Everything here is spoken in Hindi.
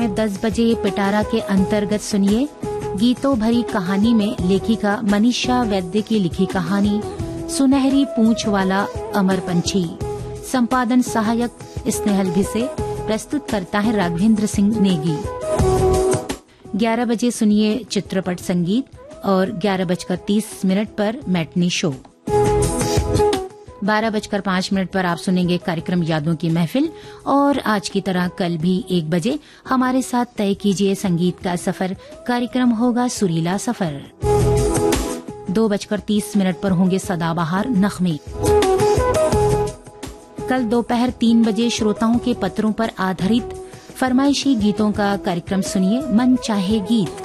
10 बजे पिटारा के अंतर्गत सुनिए गीतों भरी कहानी में लेखिका मनीषा वैद्य की लिखी कहानी सुनहरी पूंछ वाला अमर पंछी। संपादन सहायक स्नेहल भिसे। प्रस्तुत करता है राघवेंद्र सिंह नेगी। 11 बजे सुनिए चित्रपट संगीत और 11:30 पर मैटनी शो। 12:05 पर आप सुनेंगे कार्यक्रम यादों की महफिल। और आज की तरह कल भी 1 बजे हमारे साथ तय कीजिए संगीत का सफर। कार्यक्रम होगा सुरीला सफर। 2:30 पर होंगे सदाबहार नगमे। कल दोपहर 3 बजे श्रोताओं के पत्रों पर आधारित फरमाइशी गीतों का कार्यक्रम सुनिए मन चाहे गीत।